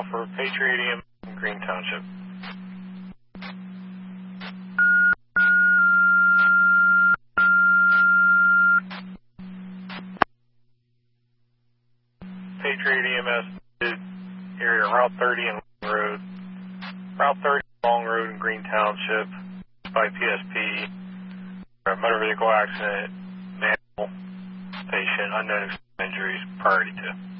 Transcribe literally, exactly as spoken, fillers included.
for Patriot E M S in Green Township. Patriot E M S area Route thirty and Long Road. Route thirty Long Road in Green Township by P S P. A motor vehicle accident, manual, patient, unknown injuries, priority two.